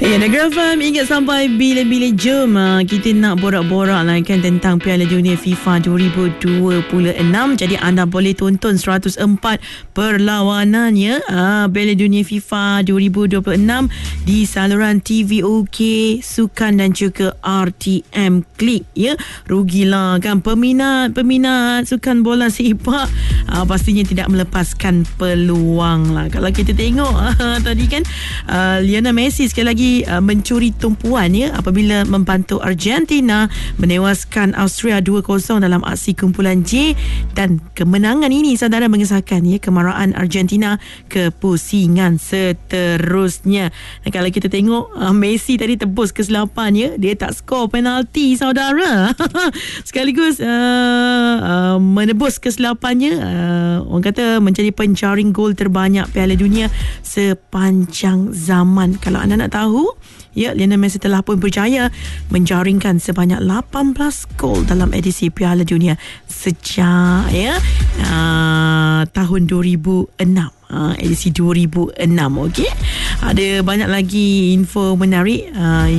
Ya, Negara FM ingat sampai bila-bila. Jom kita nak borak-borak lah kan tentang Piala Dunia FIFA 2026. Jadi anda boleh tonton 104 perlawanannya Piala Dunia FIFA 2026 di saluran TVOK, Sukan dan juga RTM Klik ya. Rugilah kan peminat sukan bola sepak pastinya tidak melepaskan peluang lah. Kalau kita tengok tadi kan Lionel Messi sekali lagi mencuri tumpuan ya apabila membantu Argentina menewaskan Austria 2-0 dalam aksi kumpulan J, dan kemenangan ini saudara mengesahkan ya kemarahan Argentina ke pusingan seterusnya. Dan kalau kita tengok Messi tadi tebus ke-8 ya, dia tak skor penalti saudara. Sekaligus menebus ke-8-nya, orang kata menjadi penjaring gol terbanyak Piala Dunia sepanjang zaman. Kalau anda nak tahu ya, Lionel Messi telah pun berjaya menjaringkan sebanyak 18 gol dalam edisi Piala Dunia sejak tahun 2006. Edisi 2006. Okey, ada banyak lagi info menarik